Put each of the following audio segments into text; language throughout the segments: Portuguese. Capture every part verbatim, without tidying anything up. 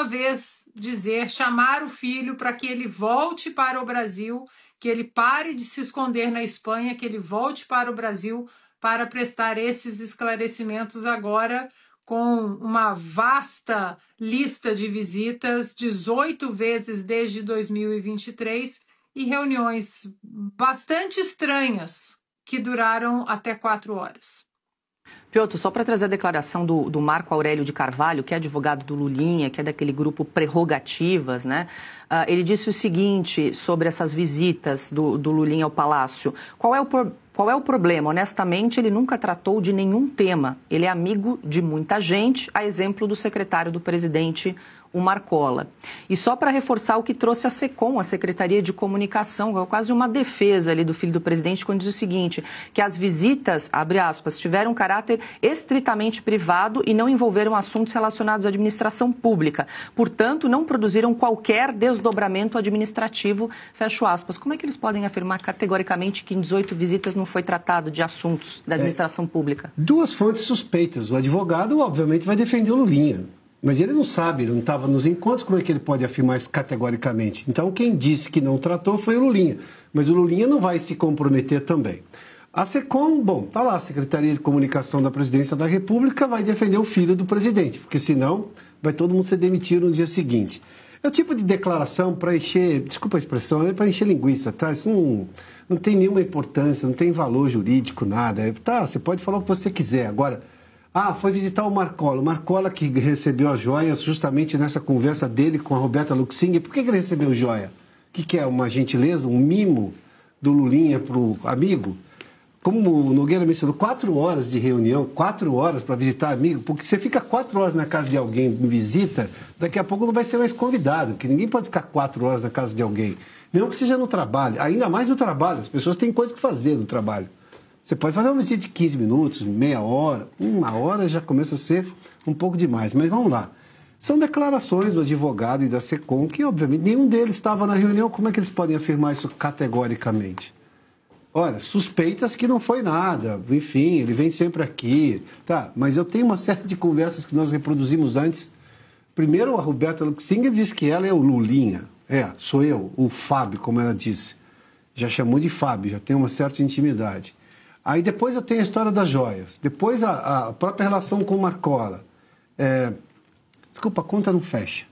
uma vez dizer, chamar o filho para que ele volte para o Brasil, que ele pare de se esconder na Espanha, que ele volte para o Brasil para prestar esses esclarecimentos agora com uma vasta lista de visitas, dezoito vezes desde dois mil e vinte e três, e reuniões bastante estranhas, que duraram até quatro horas. Piotr, só para trazer a declaração do, do Marco Aurélio de Carvalho, que é advogado do Lulinha, que é daquele grupo Prerrogativas, né? Uh, ele disse o seguinte sobre essas visitas do, do Lulinha ao Palácio. Qual é o pro... Qual é o problema? Honestamente, ele nunca tratou de nenhum tema. Ele é amigo de muita gente, a exemplo do secretário do presidente, o Marcola. E só para reforçar o que trouxe a SECOM, a Secretaria de Comunicação, é quase uma defesa ali do filho do presidente, quando diz o seguinte, que as visitas, abre aspas, tiveram caráter estritamente privado e não envolveram assuntos relacionados à administração pública. Portanto, não produziram qualquer desdobramento administrativo, fecho aspas. Como é que eles podem afirmar categoricamente que em dezoito visitas não foi tratado de assuntos da administração é, pública? Duas fontes suspeitas. O advogado, obviamente, vai defender o Lulinha. Mas ele não sabe, ele não estava nos encontros, como é que ele pode afirmar isso categoricamente? Então, quem disse que não tratou foi o Lulinha. Mas o Lulinha não vai se comprometer também. A SECOM, bom, está lá, a Secretaria de Comunicação da Presidência da República vai defender o filho do presidente, porque senão vai todo mundo ser demitido no dia seguinte. É o tipo de declaração para encher, desculpa a expressão, é para encher linguiça, tá? Isso não, não tem nenhuma importância, não tem valor jurídico, nada. É, tá, você pode falar o que você quiser. Agora, ah, foi visitar o Marcola. O Marcola que recebeu as joias justamente nessa conversa dele com a Roberta Luxinger. Por que, que ele recebeu joia? O que, que é? Uma gentileza, um mimo do Lulinha para o amigo? Como o Nogueira mencionou, quatro horas de reunião, quatro horas para visitar amigo, porque você fica quatro horas na casa de alguém em visita, daqui a pouco não vai ser mais convidado, porque ninguém pode ficar quatro horas na casa de alguém. Mesmo que seja no trabalho, ainda mais no trabalho, as pessoas têm coisas que fazer no trabalho. Você pode fazer uma visita de quinze minutos, meia hora, uma hora já começa a ser um pouco demais. Mas vamos lá. São declarações do advogado e da SECOM que, obviamente, nenhum deles estava na reunião. Como é que eles podem afirmar isso categoricamente? Olha, suspeitas que não foi nada. Enfim, ele vem sempre aqui. Tá, mas eu tenho uma série de conversas que nós reproduzimos antes. Primeiro, a Roberta Luxinger diz que ela é o Lulinha. É, sou eu, o Fábio, como ela disse. Já chamou de Fábio, já tem uma certa intimidade. Aí depois eu tenho a história das joias. Depois a, a própria relação com o Marcola. É, desculpa, a conta não fecha.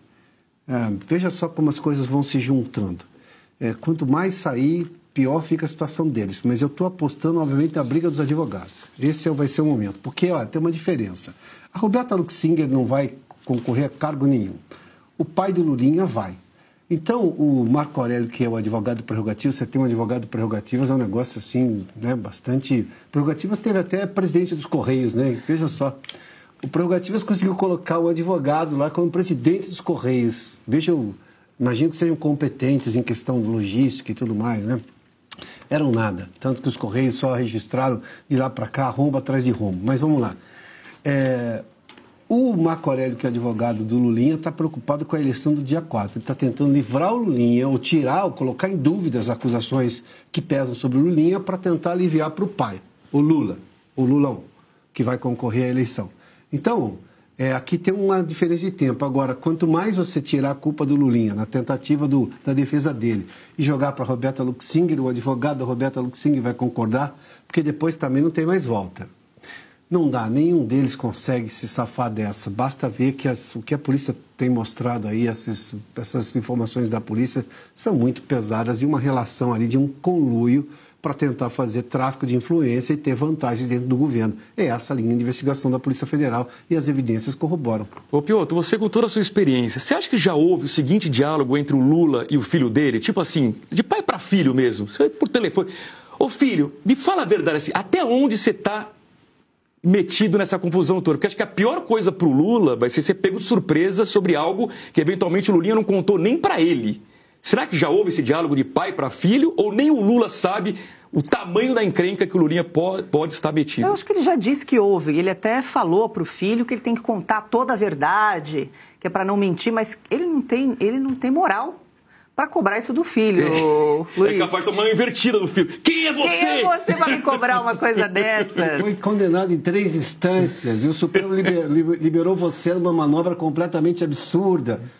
É, veja só como as coisas vão se juntando. É, quanto mais sair, pior fica a situação deles. Mas eu estou apostando, obviamente, na briga dos advogados. Esse vai ser o momento. Porque, olha, tem uma diferença. A Roberta Luxinger não vai concorrer a cargo nenhum. O pai do Lulinha vai. Então, o Marco Aurélio, que é o advogado prerrogativo, você tem um advogado prerrogativas, é um negócio assim, né, bastante... Prerrogativas teve até presidente dos Correios, né? Veja só. O Prerrogativas conseguiu colocar o advogado lá como presidente dos Correios. Veja, eu imagino que sejam competentes em questão de logística e tudo mais, né? Eram nada. Tanto que os Correios só registraram de lá para cá, rombo atrás de rombo. Mas vamos lá. É... O Marco Aurélio, que é advogado do Lulinha, está preocupado com a eleição do dia quatro. Ele está tentando livrar o Lulinha, ou tirar, ou colocar em dúvida as acusações que pesam sobre o Lulinha para tentar aliviar para o pai, o Lula, o Lulão, que vai concorrer à eleição. Então, é, aqui tem uma diferença de tempo. Agora, quanto mais você tirar a culpa do Lulinha, na tentativa do, da defesa dele, e jogar para a Roberta Luxinger, o advogado da Roberta Luxinger vai concordar, porque depois também não tem mais volta. Não dá, nenhum deles consegue se safar dessa. Basta ver que as, o que a polícia tem mostrado aí, essas, essas informações da polícia, são muito pesadas, de uma relação ali, de um conluio para tentar fazer tráfico de influência e ter vantagens dentro do governo. É essa a linha de investigação da Polícia Federal e as evidências corroboram. Ô Piotr, você com toda a sua experiência, você acha que já houve o seguinte diálogo entre o Lula e o filho dele? Tipo assim, de pai para filho mesmo, por telefone. Ô filho, me fala a verdade, assim, até onde você está metido nessa confusão toda? Porque acho que a pior coisa para o Lula vai ser ser pego de surpresa sobre algo que eventualmente o Lulinha não contou nem para ele. Será que já houve esse diálogo de pai para filho ou nem o Lula sabe o tamanho da encrenca que o Lulinha pode, pode estar metido? Eu acho que ele já disse que houve. Ele até falou para o filho que ele tem que contar toda a verdade, que é para não mentir, mas ele não tem, ele não tem moral para cobrar isso do filho, é, Luiz. É capaz de tomar uma invertida do filho. Quem é você? Quem é você para me cobrar uma coisa dessas? Ele foi condenado em três instâncias e o Supremo liber, liberou você numa manobra completamente absurda.